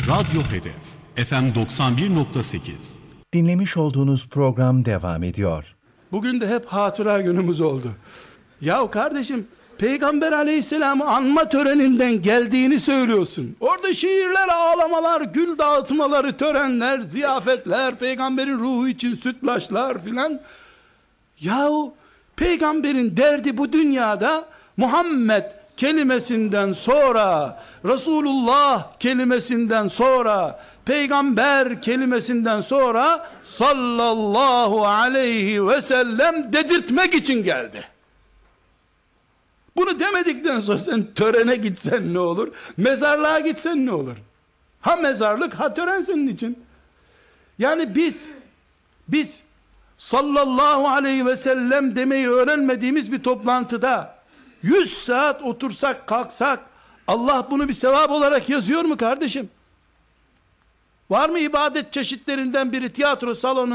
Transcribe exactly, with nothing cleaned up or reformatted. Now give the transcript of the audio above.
Radyo Hedef F M doksan bir nokta sekiz. Dinlemiş olduğunuz program devam ediyor. Bugün de hep hatıra günümüz oldu. Ya kardeşim, Peygamber aleyhisselamı anma töreninden geldiğini söylüyorsun. Orada şiirler, ağlamalar, gül dağıtmaları, törenler, ziyafetler, peygamberin ruhu için sütlaçlar filan. Yahu peygamberin derdi bu dünyada Muhammed kelimesinden sonra, Resulullah kelimesinden sonra, peygamber kelimesinden sonra sallallahu aleyhi ve sellem dedirtmek için geldi. Bunu demedikten sonra sen törene gitsen ne olur? Mezarlığa gitsen ne olur? Ha mezarlık, ha tören senin için. Yani biz biz sallallahu aleyhi ve sellem demeyi öğrenmediğimiz bir toplantıda yüz saat otursak kalksak Allah bunu bir sevap olarak yazıyor mu kardeşim? Var mı ibadet çeşitlerinden biri tiyatro salonu